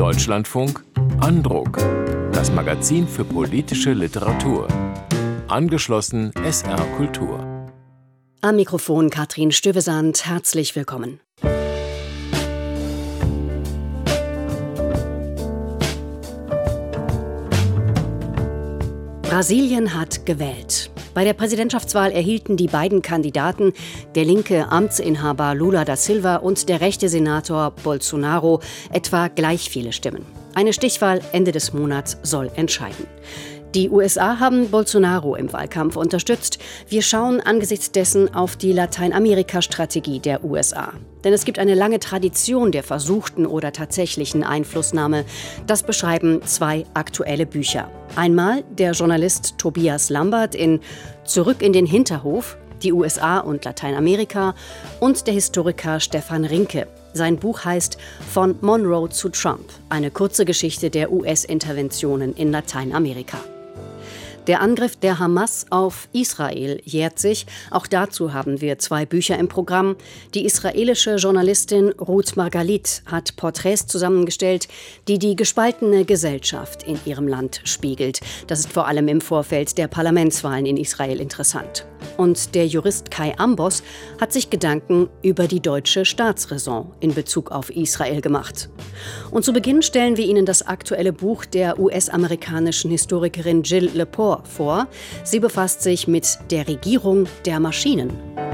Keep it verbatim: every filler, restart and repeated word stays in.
Deutschlandfunk Andruck, das Magazin für politische Literatur. Angeschlossen S R Kultur. Am Mikrofon Katrin Stövesand, herzlich willkommen. Brasilien hat gewählt. Bei der Präsidentschaftswahl erhielten die beiden Kandidaten, der linke Amtsinhaber Lula da Silva und der rechte Senator Bolsonaro, etwa gleich viele Stimmen. Eine Stichwahl Ende des Monats soll entscheiden. Die U S A haben Bolsonaro im Wahlkampf unterstützt. Wir schauen angesichts dessen auf die Lateinamerika-Strategie der U S A. Denn es gibt eine lange Tradition der versuchten oder tatsächlichen Einflussnahme. Das beschreiben zwei aktuelle Bücher. Einmal der Journalist Tobias Lambert in Zurück in den Hinterhof, die U S A und Lateinamerika, und der Historiker Stefan Rinke. Sein Buch heißt Von Monroe zu Trump, eine kurze Geschichte der U S-Interventionen in Lateinamerika. Der Angriff der Hamas auf Israel jährt sich. Auch dazu haben wir zwei Bücher im Programm. Die israelische Journalistin Ruth Margalit hat Porträts zusammengestellt, die die gespaltene Gesellschaft in ihrem Land spiegelt. Das ist vor allem im Vorfeld der Parlamentswahlen in Israel interessant. Und der Jurist Kai Ambos hat sich Gedanken über die deutsche Staatsräson in Bezug auf Israel gemacht. Und zu Beginn stellen wir Ihnen das aktuelle Buch der U S-amerikanischen Historikerin Jill Lepore vor. Sie befasst sich mit der Regierung der Maschinen.